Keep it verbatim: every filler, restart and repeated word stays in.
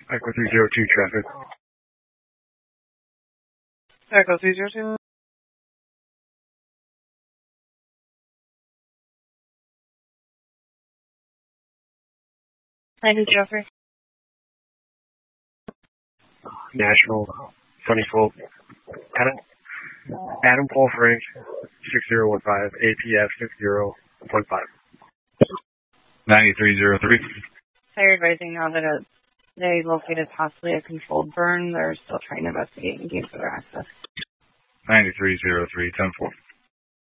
Echo three zero two traffic. Echo three zero two. ninety zero three. National, Sunny Slope. Adam, Adam Paul Frank, six zero one five, A P F six zero one five. ninety-three zero three. They're advising now that a, they located possibly a controlled burn. They're still trying to investigate and gain further access. ninety-three zero three, ten four.